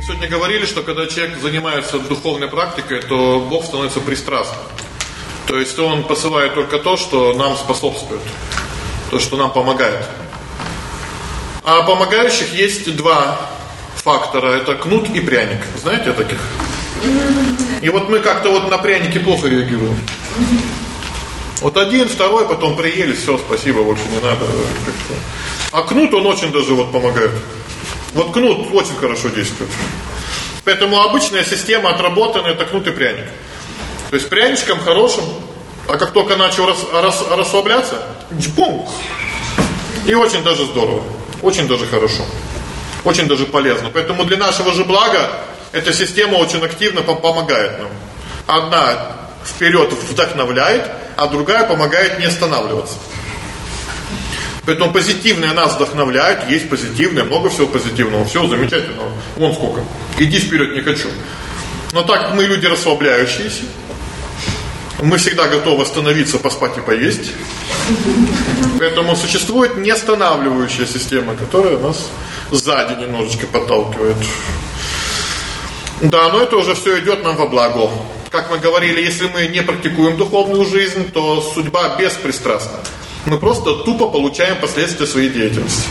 Сегодня говорили, что когда человек занимается духовной практикой, то Бог становится пристрастным. То есть Он посылает только то, что нам способствует, то, что нам помогает. А помогающих есть два фактора, это кнут и пряник. Знаете о таких? И вот мы как-то вот на пряники плохо реагируем. Вот один, второй, потом приели, все, спасибо, больше не надо. А кнут, он очень даже вот помогает. Вот кнут очень хорошо действует. Поэтому обычная система отработана, это кнут и пряник. То есть пряничком хорошим, а как только начал расслабляться, бум! И очень даже здорово, очень даже хорошо, очень даже полезно. Поэтому для нашего же блага эта система очень активно помогает нам. Одна вперед вдохновляет, а другая помогает не останавливаться. Поэтому позитивное нас вдохновляет, есть позитивное, много всего позитивного, все замечательного, вон сколько. Иди вперед, не хочу. Но так как мы люди расслабляющиеся, мы всегда готовы остановиться, поспать и поесть. Поэтому существует неостанавливающая система, которая нас сзади немножечко подталкивает. Да, но это уже все идет нам во благо. Как мы говорили, если мы не практикуем духовную жизнь, то судьба беспристрастна. Мы просто тупо получаем последствия своей деятельности.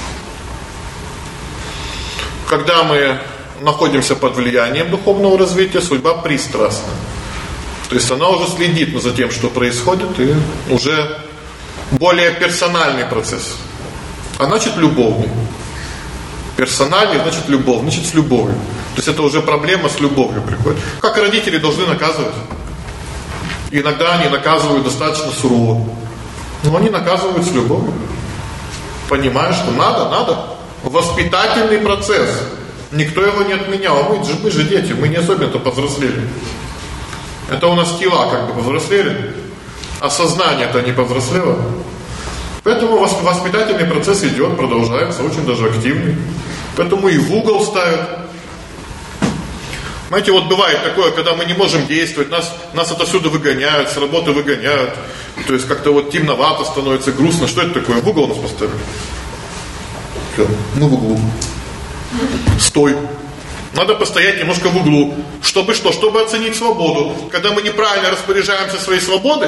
Когда мы находимся под влиянием духовного развития, судьба пристрастна. То есть она уже следит за тем, что происходит, и уже более персональный процесс. А значит любовный. Персональный значит любовь, значит с любовью. То есть это уже проблема с любовью приходит. Как родители должны наказывать? Иногда они наказывают достаточно сурово. Но они наказывают с любовью. Понимая, что надо. Воспитательный процесс. Никто его не отменял. А мы же дети, мы не особенно-то повзрослели. Это у нас тела как бы повзрослели, а сознание-то не повзрослело. Поэтому воспитательный процесс идет, продолжается, очень даже активный. Поэтому и в угол ставят. Знаете, вот бывает такое, когда мы не можем действовать, нас отсюда выгоняют, с работы выгоняют. То есть как-то вот темновато становится, грустно. Что это такое? В угол нас поставили. Мы в углу. Стой. Надо постоять немножко в углу. Чтобы что? Чтобы оценить свободу. Когда мы неправильно распоряжаемся своей свободой,